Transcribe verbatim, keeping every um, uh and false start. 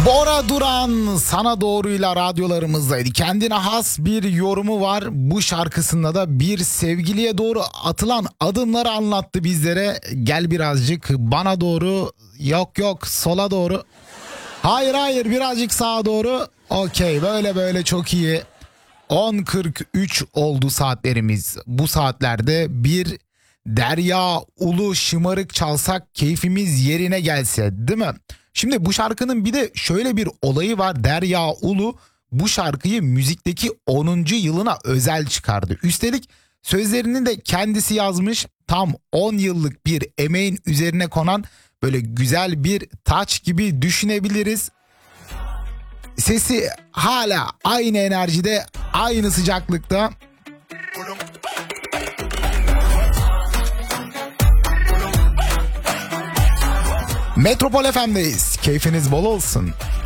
Bora Duran Sana Doğru'yla radyolarımızdaydı. Kendine has bir yorumu var. Bu şarkısında da bir sevgiliye doğru atılan adımları anlattı bizlere. Gel birazcık bana doğru, yok yok sola doğru. Hayır hayır birazcık sağa doğru. Okey, böyle böyle çok iyi. on kırk üç oldu saatlerimiz. Bu saatlerde bir Derya Ulu Şımarık çalsak keyfimiz yerine gelse, değil mi? Şimdi bu şarkının bir de şöyle bir olayı var. Derya Ulu bu şarkıyı müzikteki onuncu yılına özel çıkardı. Üstelik sözlerini de kendisi yazmış. Tam on yıllık bir emeğin üzerine konan böyle güzel bir taç gibi düşünebiliriz. Sesi hala aynı enerjide, aynı sıcaklıkta. Metropol F M'deyiz. Keyfiniz bol olsun.